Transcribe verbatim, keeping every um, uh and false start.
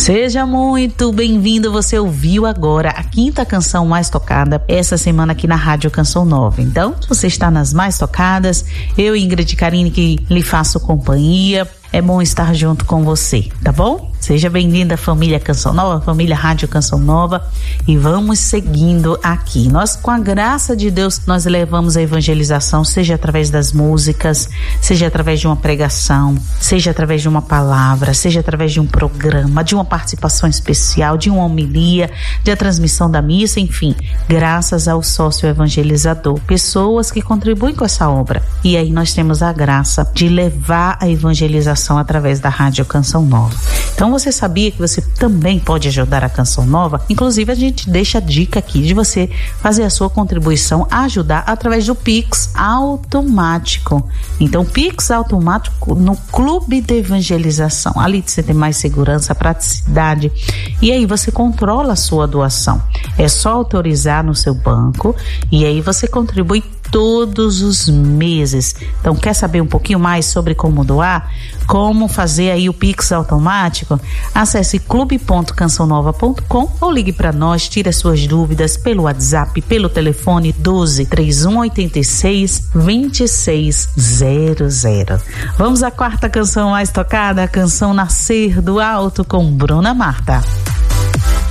Seja muito bem-vindo. Você ouviu agora a quinta canção mais tocada essa semana aqui na Rádio Canção Nova. Então, se você está nas mais tocadas, eu, Ingrid Carine, que lhe faço companhia. É bom estar junto com você, tá bom? Seja bem-vinda, família Canção Nova, família Rádio Canção Nova, e vamos seguindo aqui. Nós, com a graça de Deus, nós levamos a evangelização, seja através das músicas, seja através de uma pregação, seja através de uma palavra, seja através de um programa, de uma participação especial, de uma homilia, de a transmissão da missa, enfim, graças ao sócio evangelizador, pessoas que contribuem com essa obra. E aí nós temos a graça de levar a evangelização através da Rádio Canção Nova. Então, você sabia que você também pode ajudar a Canção Nova? Inclusive, a gente deixa a dica aqui de você fazer a sua contribuição, ajudar através do Pix automático. Então, Pix automático no Clube de Evangelização. Ali você tem mais segurança, praticidade, e aí você controla a sua doação. É só autorizar no seu banco e aí você contribui todos os meses. Então, quer saber um pouquinho mais sobre como doar? Como fazer aí o Pix automático? Acesse clube ponto canção nova ponto com ou ligue para nós, tire as suas dúvidas pelo WhatsApp, pelo telefone doze, três um oito seis, dois seis zero zero. Vamos à quarta canção mais tocada, a canção Nascer do Alto com Bruna Marta.